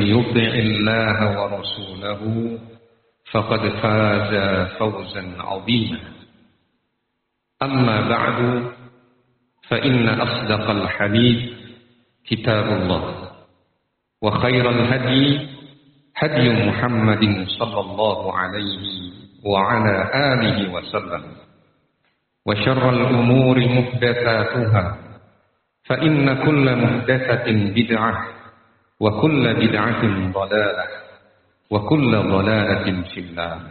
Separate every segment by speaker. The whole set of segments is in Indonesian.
Speaker 1: يطع الله ورسوله فقد فاز فوزا عظيما. أما بعد فإن أصدق الحديث كتاب الله وخير الهدي هدي محمد صلى الله عليه وعلى آله وسلم وشر الأمور محدثاتها فإن كل محدثة بدعة وكل بدعة ضلالة وكل ضلالة في النار.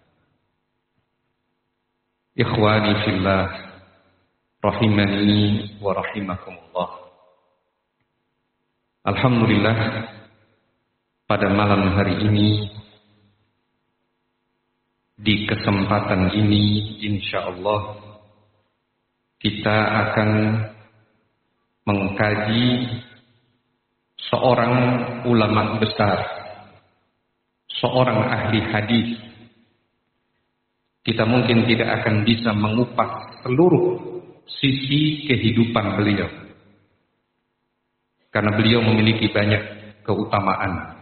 Speaker 1: إخواني في الله rahimani wa rahimakumullah. Alhamdulillah, pada malam hari ini, di kesempatan ini insyaallah kita akan mengkaji seorang ulama besar, seorang ahli hadis. Kita mungkin tidak akan bisa mengupas seluruh sisi kehidupan beliau, karena beliau memiliki banyak keutamaan.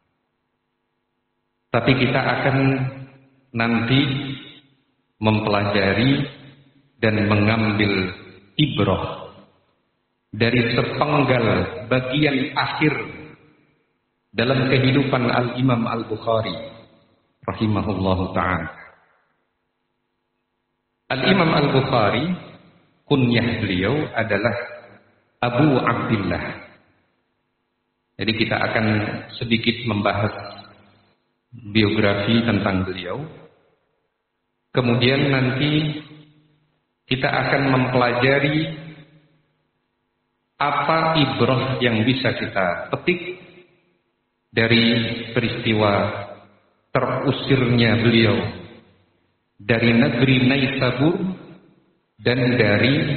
Speaker 1: Tapi kita akan nanti mempelajari dan mengambil ibrah dari sepenggal bagian akhir dalam kehidupan Al-Imam Al-Bukhari rahimahullahu ta'ala. Al-Imam Al-Bukhari, kunyah beliau adalah Abu Abdillah. Jadi kita akan sedikit membahas biografi tentang beliau. Kemudian nanti kita akan mempelajari apa ibrah yang bisa kita petik dari peristiwa terusirnya beliau dari negeri Naisabur dan dari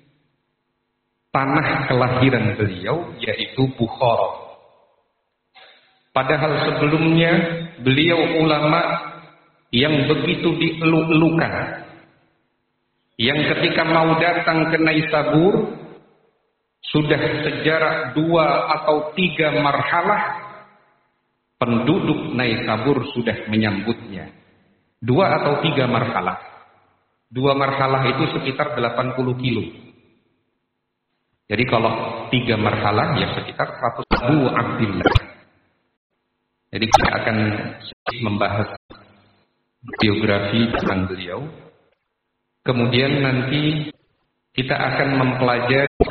Speaker 1: tanah kelahiran beliau, yaitu Bukhara. Padahal sebelumnya beliau ulama yang begitu dieluk-elukan, yang ketika mau datang ke Naisabur sudah sejarak 2 atau 3 marhalah penduduk Naisabur sudah menyambutnya. 2 atau 3 marhalah. 2 marhalah itu sekitar 80 kilo. Jadi kalau 3 marhalah ya sekitar 100. Abu Abdillah. Jadi kita akan membahas biografi tentang beliau. Kemudian nanti kita akan mempelajari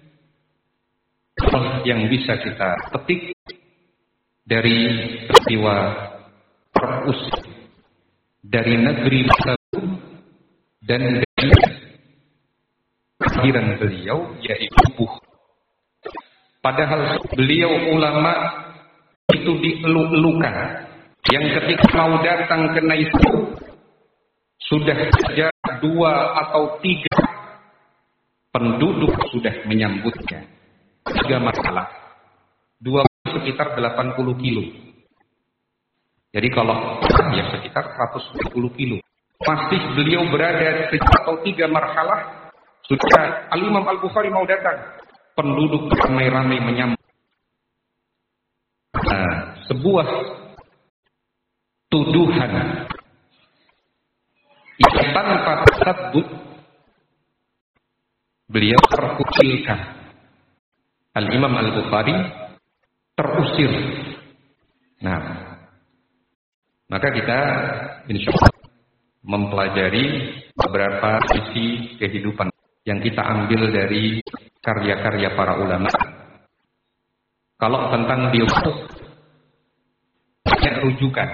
Speaker 1: yang bisa kita petik dari peristiwa terusir dari negeri Naisabur dan dari kelahiran beliau, yaitu Bukhara. Padahal beliau ulama itu dieluk-elukan, yang ketika mau datang ke Naisabur sudah sejarak 2 atau 3 penduduk sudah menyambutnya. 3 marhalah, 2 sekitar 80 kilo. Jadi kalau ya sekitar 120 kilo. Masih beliau berada atau 3 marhalah, sudah Al-Imam Al-Bukhari mau datang, penduduk ramai-ramai menyambut. Sebuah tuduhan yang tanpa tasabut beliau terkucilkan. Al-Imam Al-Bukhari terusir. Nah, maka kita insyaallah mempelajari beberapa sisi kehidupan yang kita ambil dari karya-karya para ulama. Kalau tentang biografi banyak rujukan,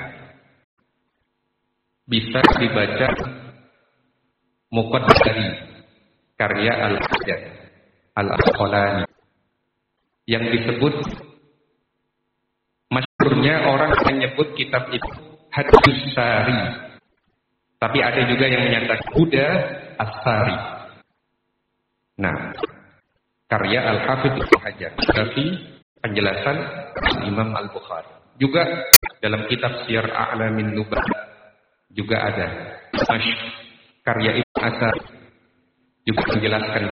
Speaker 1: bisa dibaca Muqaddimah dari karya Al-Hajar Al-Asqalani yang disebut, masyhurnya orang menyebut kitab itu Hadis Sari. Tapi ada juga yang menyatakan Huda As-Sari. Nah, karya Al-Hafidz Ibnu Hajar, tapi penjelasan Imam Al-Bukhari. Juga dalam kitab Syiar A'lamin Nubala juga ada karya Ibnu Asar juga menjelaskan